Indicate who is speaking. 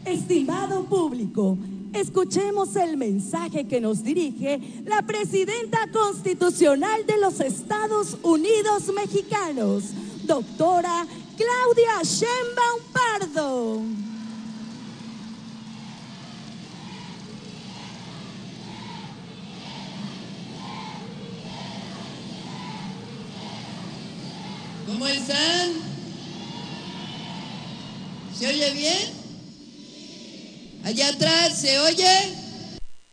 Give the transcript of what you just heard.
Speaker 1: Estimado público, escuchemos el mensaje que nos dirige la Presidenta Constitucional de los Estados Unidos Mexicanos, doctora Claudia Sheinbaum Pardo.
Speaker 2: ¿Cómo están? ¿Se oye bien? Allá atrás, ¿se oye?